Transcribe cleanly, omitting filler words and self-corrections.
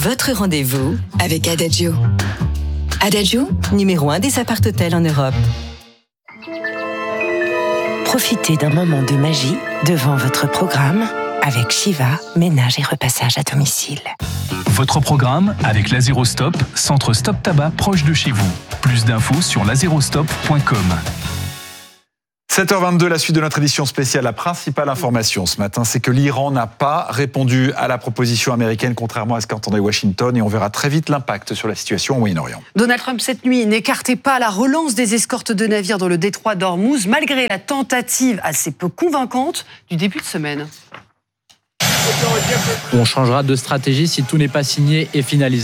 Votre rendez-vous avec Adagio. Adagio, numéro 1 des appart-hôtels en Europe. Profitez d'un moment de magie devant votre programme avec Shiva, ménage et repassage à domicile. Votre programme avec Lazerostop, centre stop tabac proche de chez vous. Plus d'infos sur lazerostop.com. 7h22, la suite de notre édition spéciale. La principale information ce matin, c'est que l'Iran n'a pas répondu à la proposition américaine, contrairement à ce qu'entendait Washington, et on verra très vite l'impact sur la situation au Moyen-Orient. Donald Trump, cette nuit, n'écartait pas la relance des escortes de navires dans le détroit d'Ormuz, malgré la tentative assez peu convaincante du début de semaine. On changera de stratégie si tout n'est pas signé et finalisé.